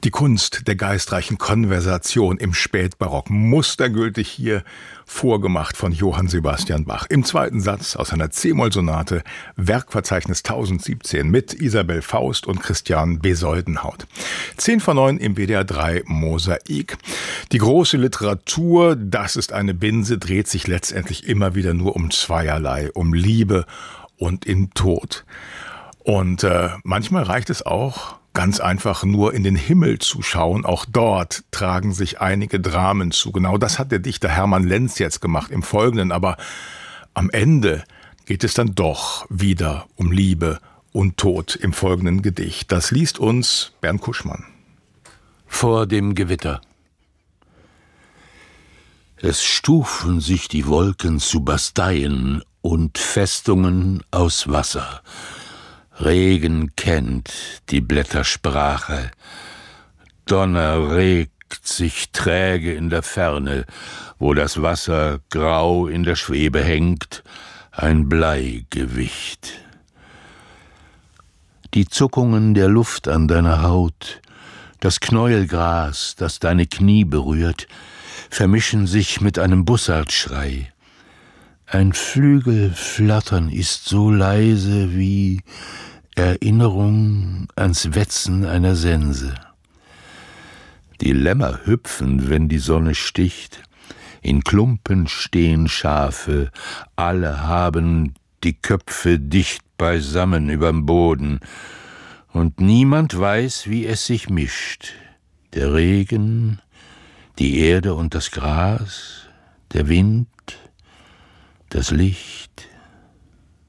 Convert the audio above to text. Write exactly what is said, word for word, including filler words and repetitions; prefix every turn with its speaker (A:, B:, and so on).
A: Die Kunst der geistreichen Konversation im Spätbarock, mustergültig hier vorgemacht von Johann Sebastian Bach. Im zweiten Satz aus einer C-Moll-Sonate, Werkverzeichnis tausendsiebzehn mit Isabel Faust und Christian Besoldenhaut. Zehn vor neun im W D R drei Mosaik. Die große Literatur, das ist eine Binse, dreht sich letztendlich immer wieder nur um zweierlei, um Liebe und im Tod. Und äh, manchmal reicht es auch, ganz einfach nur in den Himmel zu schauen. Auch dort tragen sich einige Dramen zu. Genau das hat der Dichter Hermann Lenz jetzt gemacht im Folgenden. Aber am Ende geht es dann doch wieder um Liebe und Tod im folgenden Gedicht. Das liest uns Bernd Kuschmann.
B: Vor dem Gewitter. Es stufen sich die Wolken zu Basteien und Festungen aus Wasser. Regen kennt die Blättersprache, Donner regt sich träge in der Ferne, wo das Wasser grau in der Schwebe hängt, ein Bleigewicht. Die Zuckungen der Luft an deiner Haut, das Knäuelgras, das deine Knie berührt, vermischen sich mit einem Bussardschrei. Ein Flügelflattern ist so leise wie Erinnerung ans Wetzen einer Sense. Die Lämmer hüpfen, wenn die Sonne sticht, in Klumpen stehen Schafe, alle haben die Köpfe dicht beisammen überm Boden, und niemand weiß, wie es sich mischt. Der Regen, die Erde und das Gras, der Wind, das Licht.